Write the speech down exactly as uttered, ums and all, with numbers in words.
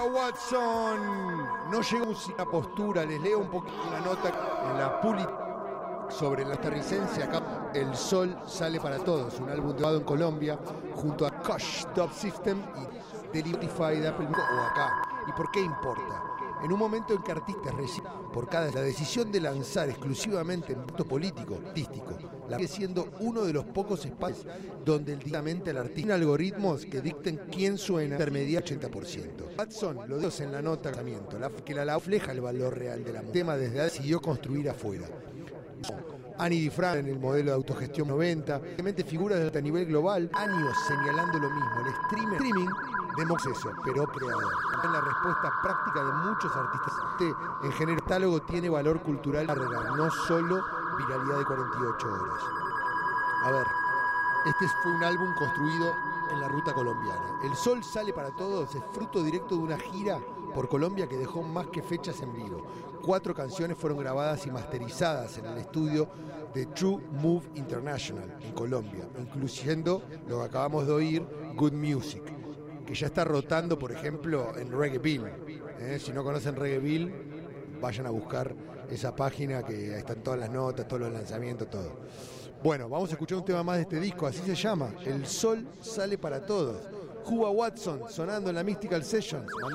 Watson, no llegó a una postura, les leo un poquito una nota en la Puli sobre la costarricense acá. El Sol Sale para Todos, un álbum grabado en Colombia junto a Kosh Dub System y Deliverify de Apple Music o acá. ¿Y por qué importa? En un momento en que artistas reciben por cada la decisión de lanzar exclusivamente en punto político, artístico, la sigue siendo uno de los pocos espacios donde el directamente al artista tiene algoritmos que dicten quién suena intermedia ochenta por ciento. Watson lo dice en la nota de la que la refleja el valor real de la música. El tema desde ahí decidió construir afuera. Annie Difran en el modelo de autogestión noventa, obviamente figuras a nivel global, años señalando lo mismo, el streaming, streaming de acceso, pero creador. En la respuesta práctica de muchos artistas, este, en general, el catálogo tiene valor cultural, no solo viralidad de cuarenta y ocho horas. A ver, este fue un álbum construido en la ruta colombiana. El Sol Sale para Todos es fruto directo de una gira por Colombia que dejó más que fechas en vivo. Cuatro canciones fueron grabadas y masterizadas en el estudio de True Move International en Colombia, incluyendo lo que acabamos de oír, Good Music, que ya está rotando, por ejemplo, en Reggaeville. ¿Eh? Si no conocen Reggaeville, vayan a buscar esa página que están todas las notas, todos los lanzamientos, todo. Bueno, vamos a escuchar un tema más de este disco, así se llama, El Sol Sale para Todos. Juba Watson sonando en la Mystical Sessions.